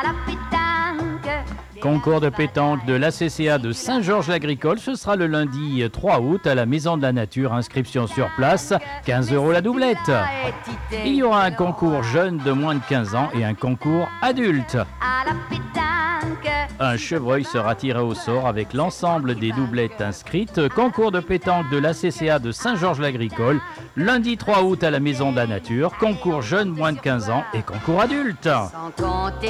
Concours de pétanque de l'ACCA de Saint-Georges-l'Agricole, ce sera le lundi 3 août à la Maison de la Nature. Inscription sur place, 15 € la doublette. Il y aura un concours jeune de moins de 15 ans et un concours adulte. Un chevreuil sera tiré au sort avec l'ensemble des doublettes inscrites. Concours de pétanque de l'ACCA de Saint-Georges-l'Agricole, lundi 3 août à la Maison de la Nature. Concours jeune moins de 15 ans et concours adulte.